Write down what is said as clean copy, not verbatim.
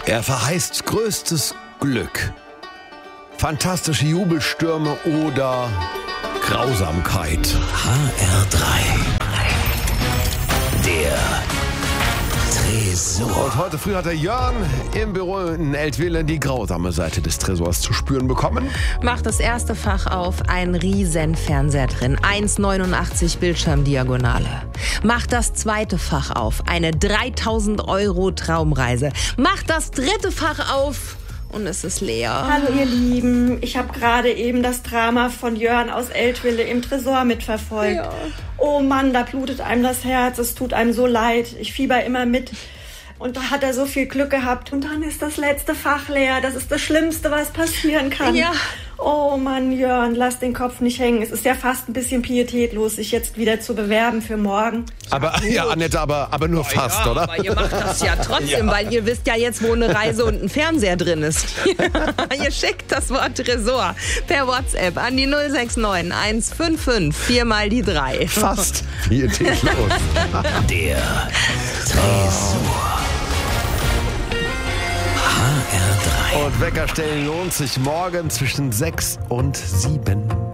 Er verheißt größtes Glück, fantastische Jubelstürme oder Grausamkeit. HR3. Der Tresor. Und heute früh hat der Jörn im Büro in Eltville die grausame Seite des Tresors zu spüren bekommen. Macht das erste Fach auf, ein riesen Fernseher drin, 1,89 Bildschirmdiagonale. Macht das zweite Fach auf, eine 3.000 € Traumreise. Macht das dritte Fach auf und es ist leer. Hallo ihr Lieben, ich habe gerade eben das Drama von Jörn aus Eltville im Tresor mitverfolgt. Ja. Oh Mann, da blutet einem das Herz, es tut einem so leid. Ich fieber immer mit. Und da hat er so viel Glück gehabt. Und dann ist das letzte Fach leer. Das ist das Schlimmste, was passieren kann. Ja. Oh Mann, Jörn, lass den Kopf nicht hängen. Es ist ja fast ein bisschen pietätlos, sich jetzt wieder zu bewerben für morgen. Aber, ja, Annette, aber nur fast, oder? Aber ihr macht das ja trotzdem, weil ihr wisst ja jetzt, wo eine Reise und ein Fernseher drin ist. Ihr schickt das Wort Tresor per WhatsApp an die 069 155 4 mal die 3. Fast pietätlos. Der Tresor. HR3. Und Weckerstellen lohnt sich morgen zwischen 6 und 7.